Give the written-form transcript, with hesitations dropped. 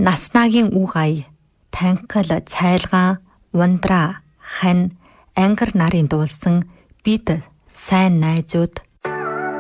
наснагийн үгай, танхил, цайлгаан, ундраа, хань, ангар нарын дуулсан бид сайн найзууд